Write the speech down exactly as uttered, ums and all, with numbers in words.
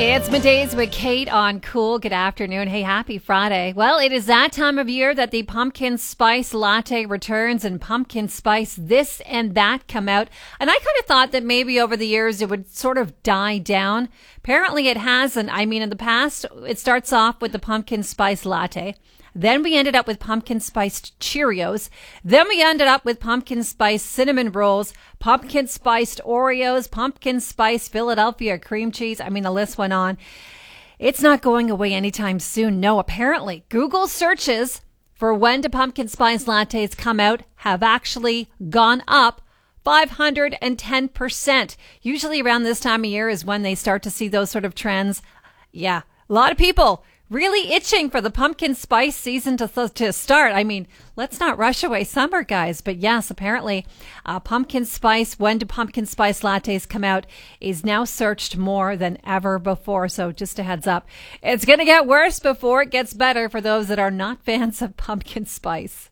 It's Middays with Kate on Cool. Good afternoon. Hey, happy Friday. Well, it is that time of year that the pumpkin spice latte returns and pumpkin spice this and that come out. And I kind of thought that maybe over the years it would sort of die down. Apparently it hasn't. I mean, in the past, it starts off with the pumpkin spice latte. Then we ended up with pumpkin spiced Cheerios. Then we ended up with pumpkin spice cinnamon rolls, pumpkin spiced Oreos, pumpkin spice Philadelphia cream cheese. I mean, the list went on. It's not going away anytime soon. No, apparently Google searches for when do pumpkin spice lattes come out have actually gone up five hundred ten percent. Usually around this time of year is when they start to see those sort of trends. Yeah, a lot of people really itching for the pumpkin spice season to to start. I mean, let's not rush away summer, guys. But yes, apparently uh, pumpkin spice, when do pumpkin spice lattes come out, is now searched more than ever before. So just a heads up, it's going to get worse before it gets better for those that are not fans of pumpkin spice.